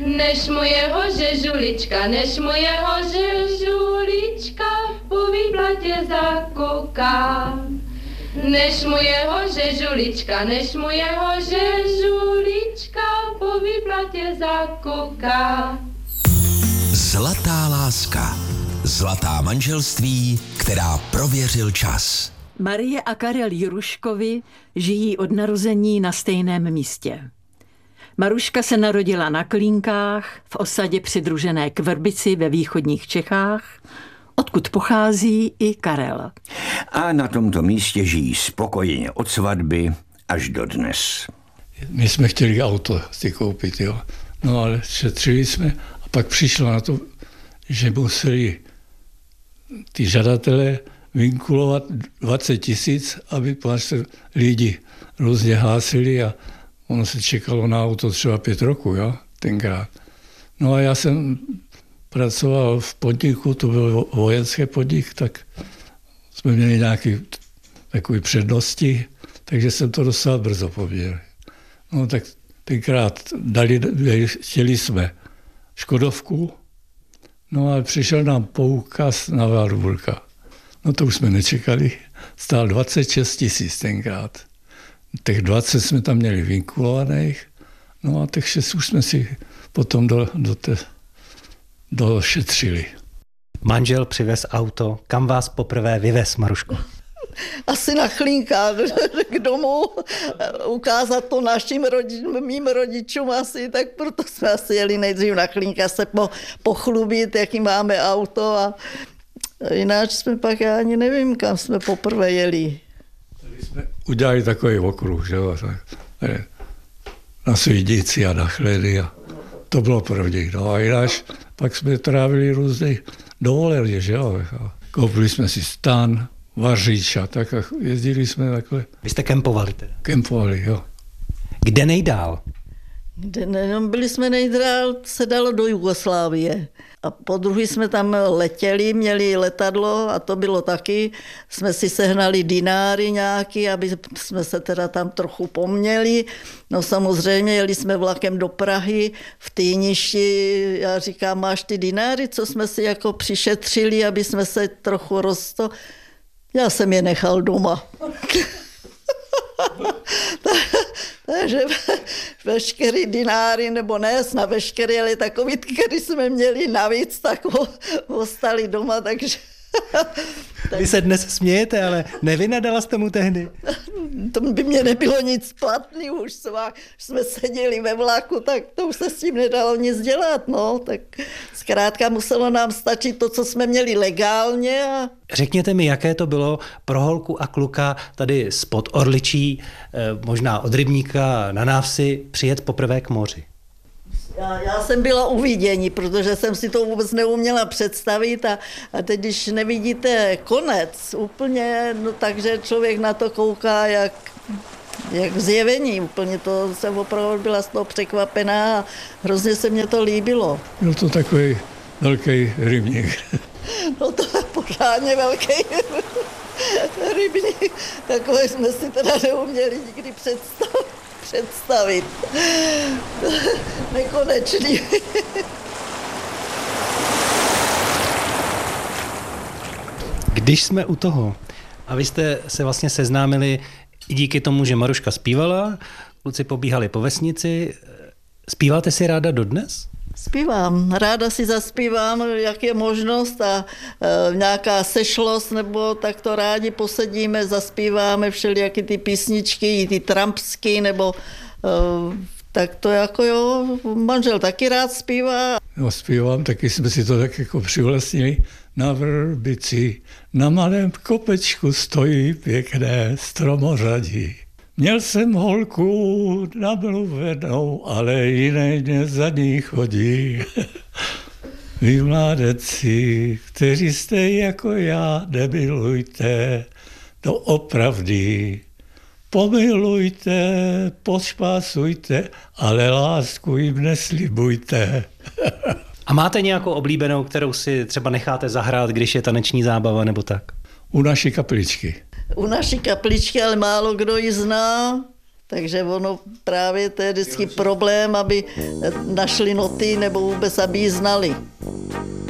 Než mojeho žežulička, po výplatě zakouká. Než mojeho žežulička, po výplatě zakouká. Zlatá láska. Zlatá manželství, která prověřil čas. Marie a Karel Juruškovi žijí od narození na stejném místě. Maruška se narodila na Klínkách v osadě přidružené k Vrbici ve východních Čechách, odkud pochází i Karel. A na tomto místě žijí spokojeně od svatby až dodnes. My jsme chtěli auto si koupit, jo. No ale šetřili jsme a pak přišlo na to, že museli ty žadatelé vinkulovat 20 000, aby lidi různě hlásili a ono se čekalo na auto třeba 5 roků, jo, tenkrát. No a já jsem pracoval v podniku, to byl vojenský podnik, tak jsme měli nějaké takové přednosti, takže jsem to dostal brzo poměrně. No tak tenkrát chtěli jsme Škodovku, no ale přišel nám poukaz na Warburga. No to už jsme nečekali, stál 26 000 tenkrát. Těch 20 jsme tam měli vinkulovaných, no a těch 6 už jsme si potom došetřili. Manžel přivez auto. Kam vás poprvé vyvez, Maruško? Asi na Chlínkách k domu, ukázat to mým rodičům asi, tak proto jsme asi jeli nejdřív na Chlínkách se pochlubit, jaký máme auto a jináč jsme pak, já ani nevím, kam jsme poprvé jeli. Tady jsme udělali takový okruh, že jo, na Svídici a na Chledy a to bylo první. No a jináč pak jsme trávili různé dovoleně, že jo. Koupili jsme si stan, vařič a tak a jezdili jsme takhle. Vy jste kempovali teda? Kempovali, jo. Kde nejdál? Byli jsme nejdál, se dalo do Jugoslávie. A po druhý jsme tam letěli, měli letadlo a to bylo taky. Jsme si sehnali dináry nějaký, aby jsme se teda tam trochu poměli. No samozřejmě jeli jsme vlakem do Prahy, v Týništi. Já říkám, máš ty dináry, co jsme si jako přišetřili, aby jsme se trochu Já jsem je nechal doma. Takže veškerý dináry, nebo ne, na veškerý, ale takový, který jsme měli navíc, tak ostali doma, takže... Vy se dnes smějete, ale nevynadala jste mu tehdy? To by mě nebylo nic platný, už jsme seděli ve vlaku, tak to už se s tím nedalo nic dělat, no, tak zkrátka muselo nám stačit to, co jsme měli legálně. Řekněte mi, jaké to bylo pro holku a kluka tady spod Orličí, možná od Rybníka na Návsi, přijet poprvé k moři? Já jsem byla u vidění, protože jsem si to vůbec neuměla představit a teď, když nevidíte konec úplně, no takže člověk na to kouká jak zjevení. Úplně to jsem opravdu byla z toho překvapená a hrozně se mně to líbilo. Byl to takový velký rybník. No to je pořádně velký rybník. Takové jsme si teda neuměli nikdy představit. Nekonečný. Když jsme u toho, a vy jste se vlastně seznámili i díky tomu, že Maruška zpívala, kluci pobíhali po vesnici. Zpíváte si ráda dodnes? Zpívám, ráda si zaspívám, jak je možnost a nějaká sešlost, nebo tak to rádi posedíme, zaspíváme všelijaké ty písničky, i ty trampsky, nebo tak to jako jo, manžel taky rád zpívá. No zpívám, taky jsme si to tak jako přivlastnili. Na Vrbici, na malém kopečku stojí pěkné stromořadí. Měl jsem holku namluvenou, ale jiné mě za ní chodí. Vy mládeci, kteří jste jako já, nemilujte, to opravdy. Pomilujte, pošpásujte, ale lásku jim neslibujte. A máte nějakou oblíbenou, kterou si třeba necháte zahrát, když je taneční zábava nebo tak? U naší kapličky. U naší kapličky, ale málo kdo ji zná, Takže ono právě to je vždycky problém, aby našli noty nebo vůbec, aby ji znali.